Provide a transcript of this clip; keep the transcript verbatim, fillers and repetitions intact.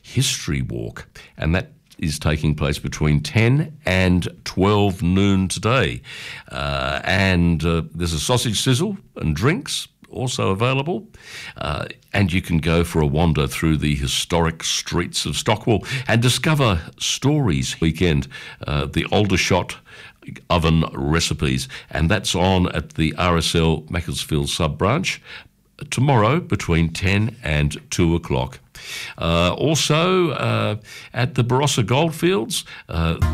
History Walk, and that is taking place between ten and twelve noon today. Uh, and uh, there's a sausage sizzle and drinks also available. Uh, and you can go for a wander through the historic streets of Stockwell and discover stories weekend, uh, the Aldershot oven recipes. And that's on at the R S L Macclesfield sub-branch tomorrow between ten and two o'clock. Uh, also, uh, at the Barossa Goldfields, uh,